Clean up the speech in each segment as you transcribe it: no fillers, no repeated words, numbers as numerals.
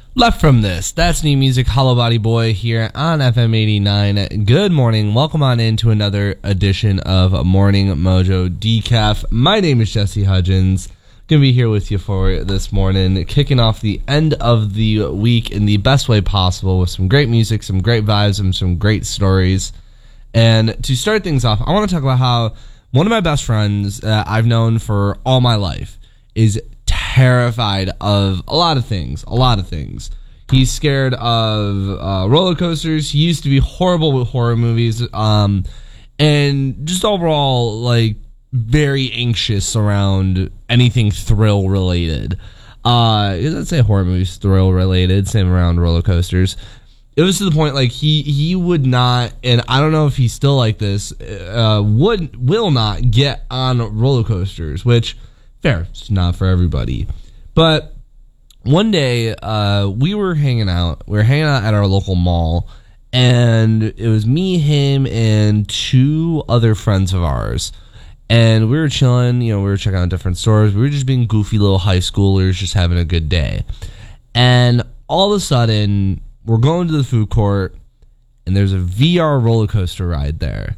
Left from this, that's new music. Hollow Body Boy here on FM 89. Good morning. Welcome on into another edition of Morning Mojo Decaf. My name is Jesse Hudgens. Gonna be here with you for this morning, kicking off the end of the week in the best way possible with some great music, some great vibes, and some great stories. And to start things off, I want to talk about how one of my best friends I've known for all my life is terrified of a lot of things. He's scared of roller coasters. He used to be horrible with horror movies, and just overall, like, very anxious around anything thrill related. Let's say horror movies thrill related, same around roller coasters. It was to the point, like, he would not, and I don't know if he's still like this, will not get on roller coasters, which, fair, it's not for everybody. But one day, we were hanging out. We were hanging out at our local mall, and it was me, him, and two other friends of ours. And we were chilling, we were checking out different stores. We were just being goofy little high schoolers, just having a good day. And all of a sudden, we're going to the food court, and there's a VR roller coaster ride there.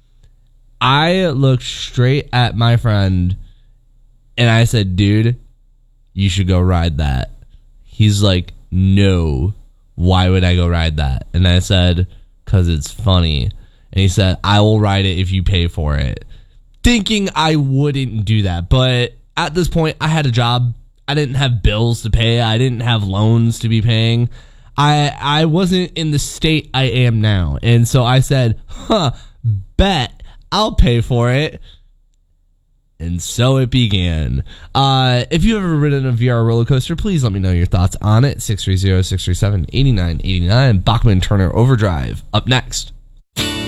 I looked straight at my friend, and I said, dude, you should go ride that. He's like, no, why would I go ride that? And I said, because it's funny. And he said, I will ride it if you pay for it. Thinking I wouldn't do that. But at this point, I had a job. I didn't have bills to pay. I didn't have loans to be paying. I wasn't in the state I am now. And so I said, bet, I'll pay for it. And so it began. If you've ever ridden a VR roller coaster, please let me know your thoughts on it. 630-637-8989. Bachman Turner Overdrive. Up next.